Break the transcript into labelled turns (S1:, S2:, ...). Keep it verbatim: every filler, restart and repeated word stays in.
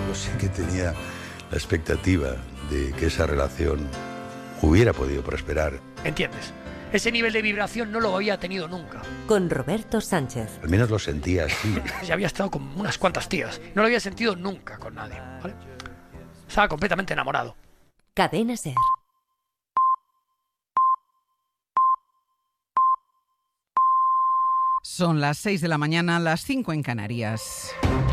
S1: embargo, sí que tenía la expectativa de que esa relación hubiera podido prosperar.
S2: ¿Entiendes? Ese nivel de vibración no lo había tenido nunca.
S3: Con Roberto Sánchez.
S1: Al menos lo sentía así.
S2: Ya había estado con unas cuantas tías. No lo había sentido nunca con nadie, ¿vale? Estaba completamente enamorado.
S3: Cadena SER.
S4: Son las seis de la mañana, las cinco en Canarias.